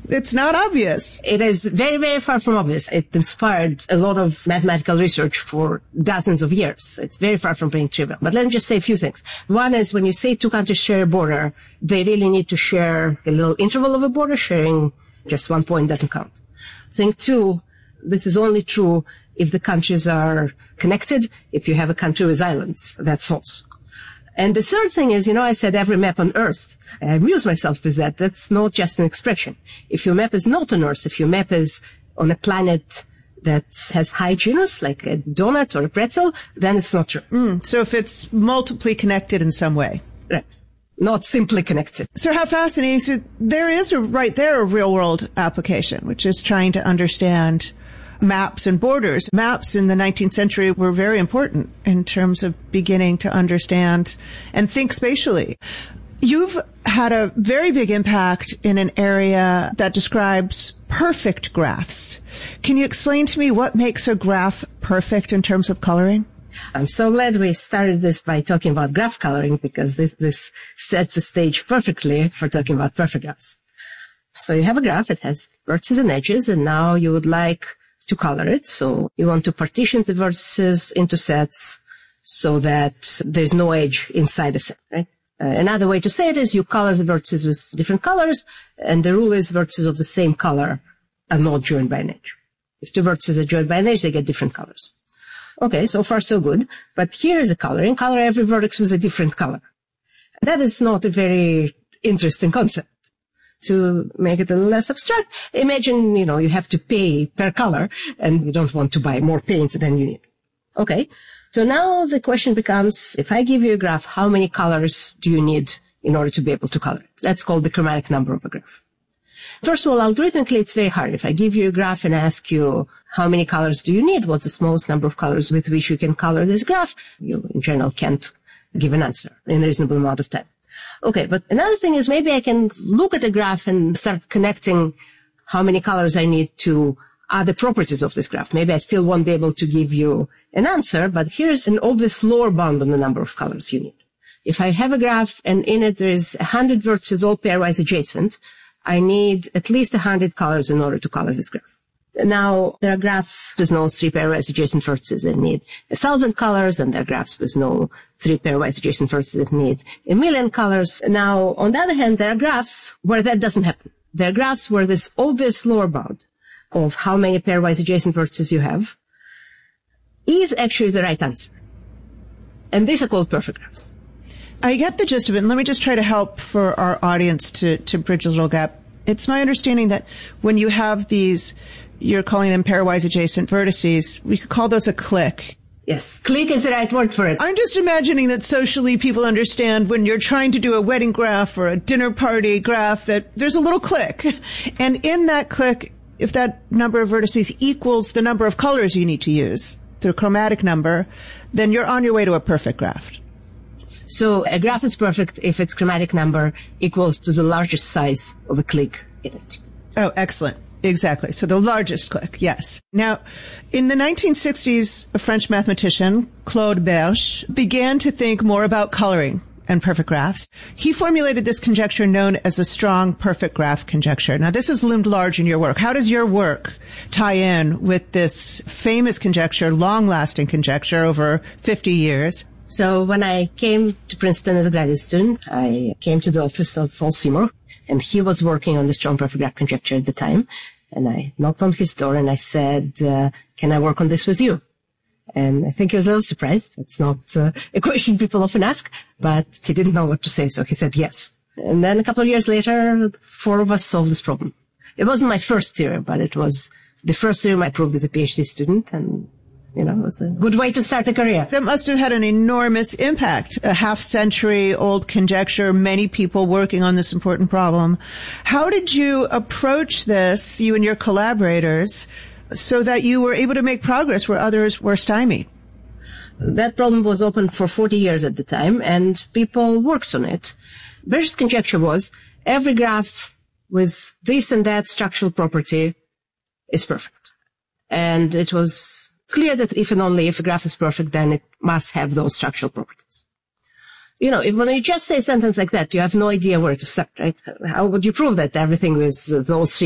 It's not obvious. It is very, very far from obvious. It inspired a lot of mathematical research for dozens of years. It's very far from being trivial. But let me just say a few things. One is when you say two countries share a border, they really need to share a little interval of a border. Sharing just 1 point doesn't count. Thing two, this is only true if the countries are connected. If you have a country with islands, that's false. And the third thing is, I said every map on Earth. I amuse myself with that. That's not just an expression. If your map is not on Earth, if your map is on a planet that has high genus, like a donut or a pretzel, then it's not true. So if it's multiply connected in some way. Right. Not simply connected. So how fascinating. So there is a real world application, which is trying to understand maps and borders. Maps in the 19th century were very important in terms of beginning to understand and think spatially. You've had a very big impact in an area that describes perfect graphs. Can you explain to me what makes a graph perfect in terms of coloring? I'm so glad we started this by talking about graph coloring, because this sets the stage perfectly for talking about perfect graphs. So you have a graph that has vertices and edges, and now you would like to color it. So you want to partition the vertices into sets so that there's no edge inside a set, right? Another way to say it is you color the vertices with different colors, and the rule is vertices of the same color are not joined by an edge. If two vertices are joined by an edge, they get different colors. Okay, so far so good. But here is a coloring. Color every vertex with a different color. That is not a very interesting concept. To make it a little less abstract, imagine, you have to pay per color, and you don't want to buy more paints than you need. Okay, so now the question becomes, if I give you a graph, how many colors do you need in order to be able to color it? That's called the chromatic number of a graph. First of all, algorithmically, it's very hard. If I give you a graph and ask you, how many colors do you need? What's the smallest number of colors with which you can color this graph? You, in general, can't give an answer in a reasonable amount of time. Okay, but another thing is maybe I can look at a graph and start connecting how many colors I need to other properties of this graph. Maybe I still won't be able to give you an answer, but here's an obvious lower bound on the number of colors you need. If I have a graph and in it there is 100 vertices all pairwise adjacent, I need at least 100 colors in order to color this graph. Now, there are graphs with no 3 pairwise adjacent vertices that need 1,000 colors, and there are graphs with no 3 pairwise adjacent vertices that need 1,000,000 colors. Now, on the other hand, there are graphs where that doesn't happen. There are graphs where this obvious lower bound of how many pairwise adjacent vertices you have is actually the right answer. And these are called perfect graphs. I get the gist of it, and let me just try to help for our audience to bridge a little gap. It's my understanding that when you have these, you're calling them pairwise adjacent vertices, we could call those a clique. Yes, clique is the right word for it. I'm just imagining that socially people understand when you're trying to do a wedding graph or a dinner party graph that there's a little clique. And in that clique, if that number of vertices equals the number of colors you need to use, the chromatic number, then you're on your way to a perfect graph. So a graph is perfect if its chromatic number equals to the largest size of a clique in it. Oh, excellent. Exactly. So the largest clique, yes. Now, in the 1960s, a French mathematician, Claude Berge, began to think more about coloring and perfect graphs. He formulated this conjecture known as the strong perfect graph conjecture. Now, this has loomed large in your work. How does your work tie in with this famous conjecture, long-lasting conjecture over 50 years? So when I came to Princeton as a graduate student, I came to the office of Paul Seymour, and he was working on the strong perfect graph conjecture at the time. And I knocked on his door and I said, can I work on this with you? And I think he was a little surprised. It's not a question people often ask, but he didn't know what to say, so he said yes. And then a couple of years later, 4 of us solved this problem. It wasn't my first theorem, but it was the first theorem I proved as a PhD student, and it was a good way to start a career. That must have had an enormous impact. A half-century-old conjecture, many people working on this important problem. How did you approach this, you and your collaborators, so that you were able to make progress where others were stymied? That problem was open for 40 years at the time, and people worked on it. Berge's conjecture was every graph with this and that structural property is perfect. And it was clear that if and only if a graph is perfect, then it must have those structural properties. When you just say a sentence like that, you have no idea where to start, right? How would you prove that everything with those 3